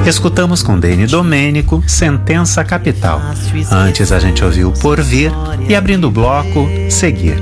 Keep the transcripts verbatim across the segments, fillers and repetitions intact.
Escutamos com Deni Domênico, Sentença Capital. Antes a gente ouviu Porvir e, abrindo o bloco, Seguir.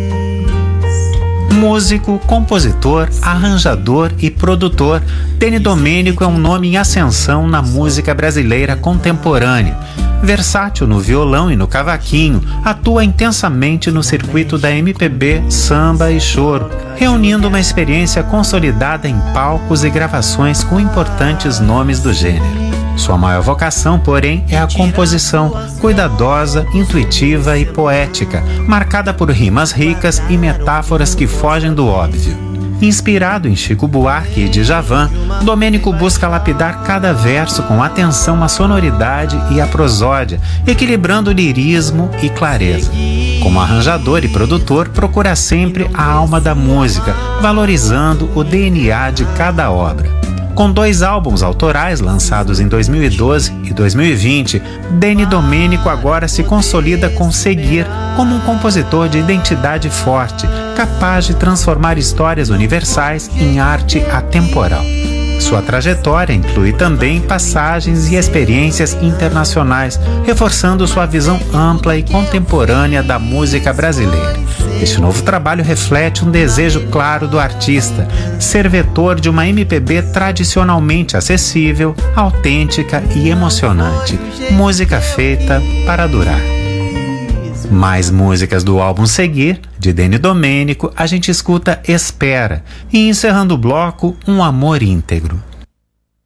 Músico, compositor, arranjador e produtor, Deni Domênico é um nome em ascensão na música brasileira contemporânea. Versátil no violão e no cavaquinho, atua intensamente no circuito da M P B, samba e choro, reunindo uma experiência consolidada em palcos e gravações com importantes nomes do gênero. Sua maior vocação, porém, é a composição, cuidadosa, intuitiva e poética, marcada por rimas ricas e metáforas que fogem do óbvio. Inspirado em Chico Buarque e Djavan, Domênico busca lapidar cada verso com atenção à sonoridade e à prosódia, equilibrando lirismo e clareza. Como arranjador e produtor, procura sempre a alma da música, valorizando o D N A de cada obra. Com dois álbuns autorais lançados em dois mil e doze e dois mil e vinte, Deni Domênico agora se consolida com Seguir como um compositor de identidade forte, capaz de transformar histórias universais em arte atemporal. Sua trajetória inclui também passagens e experiências internacionais, reforçando sua visão ampla e contemporânea da música brasileira. Este novo trabalho reflete um desejo claro do artista, ser vetor de uma M P B tradicionalmente acessível, autêntica e emocionante, música feita para durar. Mais músicas do álbum Seguir, de Deni Domênico, a gente escuta Espera e, encerrando o bloco, Um Amor Íntegro.